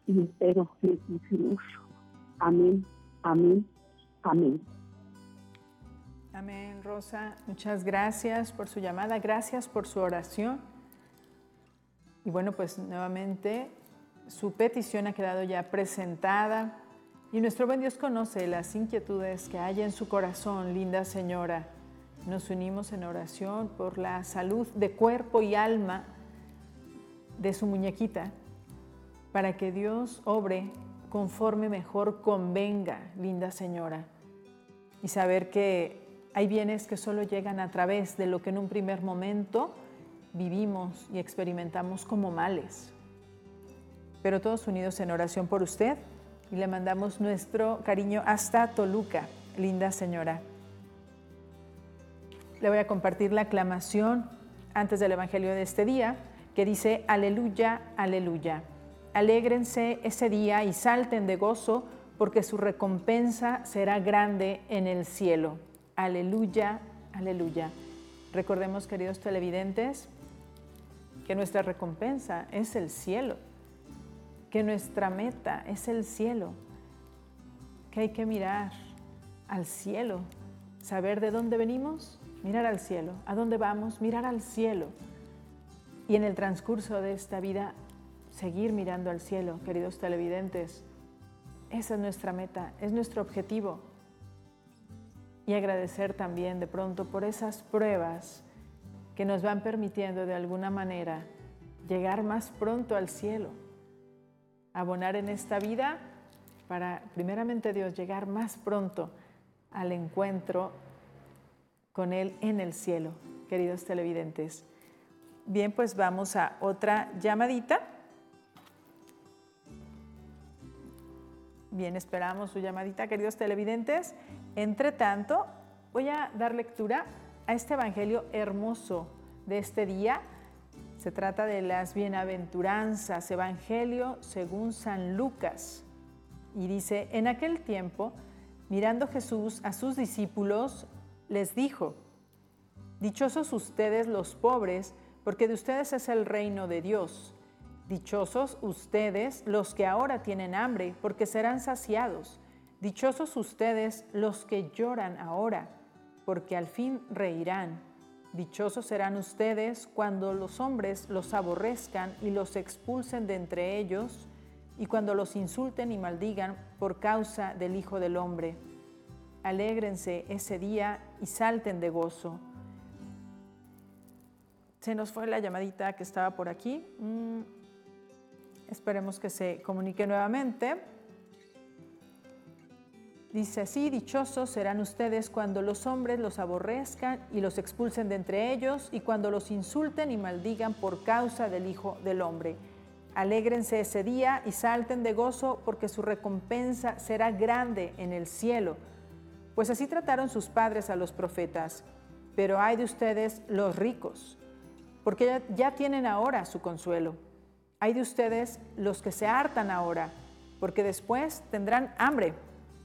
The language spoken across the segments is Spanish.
y espero mucho. Amén, amén, amén. Amén, Rosa. Muchas gracias por su llamada, gracias por su oración. Y bueno, pues nuevamente su petición ha quedado ya presentada y nuestro buen Dios conoce las inquietudes que hay en su corazón, linda señora. Nos unimos en oración por la salud de cuerpo y alma de su muñequita, para que Dios obre conforme mejor convenga, linda señora, y saber que hay bienes que solo llegan a través de lo que en un primer momento vivimos y experimentamos como males. Pero todos unidos en oración por usted y le mandamos nuestro cariño hasta Toluca, linda señora. Le voy a compartir la aclamación antes del Evangelio de este día, que dice: aleluya, aleluya. Alégrense ese día y salten de gozo, porque su recompensa será grande en el cielo. Aleluya, aleluya. Recordemos, queridos televidentes, que nuestra recompensa es el cielo, que nuestra meta es el cielo, que hay que mirar al cielo, saber de dónde venimos, mirar al cielo, a dónde vamos, mirar al cielo. Y en el transcurso de esta vida, seguir mirando al cielo, queridos televidentes. Esa es nuestra meta, es nuestro objetivo. Y agradecer también de pronto por esas pruebas que nos van permitiendo de alguna manera llegar más pronto al cielo. Abonar en esta vida para, primeramente Dios, llegar más pronto al encuentro con Él en el cielo, queridos televidentes. Bien, pues vamos a otra llamadita. Bien, esperamos su llamadita, queridos televidentes. Entre tanto, voy a dar lectura a este evangelio hermoso de este día. Se trata de las bienaventuranzas, evangelio según San Lucas. Y dice: en aquel tiempo, mirando Jesús a sus discípulos, les dijo: dichosos ustedes los pobres, porque de ustedes es el reino de Dios. Dichosos ustedes los que ahora tienen hambre, porque serán saciados. Dichosos ustedes los que lloran ahora, porque al fin reirán. Dichosos serán ustedes cuando los hombres los aborrezcan y los expulsen de entre ellos, y cuando los insulten y maldigan por causa del Hijo del Hombre. Alégrense ese día y salten de gozo. Se nos fue la llamadita que estaba por aquí. Esperemos que se comunique nuevamente. Dice así: dichosos serán ustedes cuando los hombres los aborrezcan y los expulsen de entre ellos, y cuando los insulten y maldigan por causa del Hijo del Hombre. Alégrense ese día y salten de gozo, porque su recompensa será grande en el cielo. Pues así trataron sus padres a los profetas. Pero ay de ustedes los ricos, porque ya tienen ahora su consuelo. Ay de ustedes los que se hartan ahora, porque después tendrán hambre.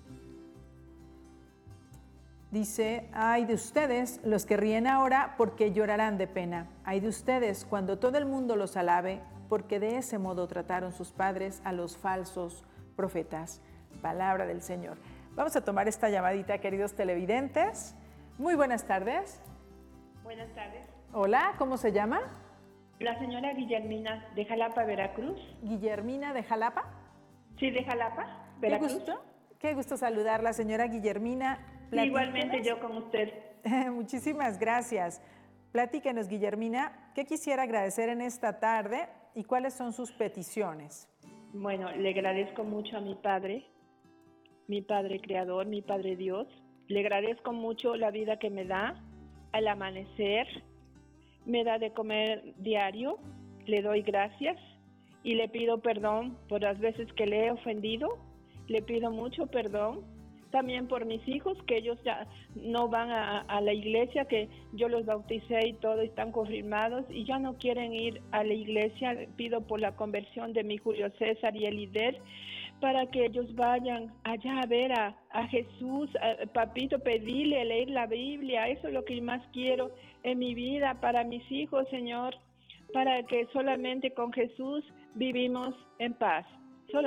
Dice: ay de ustedes los que ríen ahora, porque llorarán de pena. Ay de ustedes cuando todo el mundo los alabe, porque de ese modo trataron sus padres a los falsos profetas. Palabra del Señor. Vamos a tomar esta llamadita, queridos televidentes. Muy buenas tardes. Buenas tardes. Hola, ¿cómo se llama? La señora Guillermina de Jalapa, Veracruz. Guillermina de Jalapa. Sí, de Jalapa, Veracruz. Qué gusto saludarla, señora Guillermina. Sí, igualmente yo con usted. Muchísimas gracias. Platíquenos, Guillermina, ¿qué quisiera agradecer en esta tarde y cuáles son sus peticiones? Bueno, le agradezco mucho a mi Padre Creador, mi Padre Dios. Le agradezco mucho la vida que me da al amanecer. Me da de comer diario, le doy gracias y le pido perdón por las veces que le he ofendido. Le pido mucho perdón también por mis hijos, que ellos ya no van a la iglesia, que yo los bauticé y todo, están confirmados y ya no quieren ir a la iglesia. Pido por la conversión de mi Julio César y Elider, para que ellos vayan allá a ver a Jesús. Papito, pedirle, leer la Biblia, eso es lo que más quiero en mi vida, para mis hijos, Señor, para que solamente con Jesús vivimos en paz.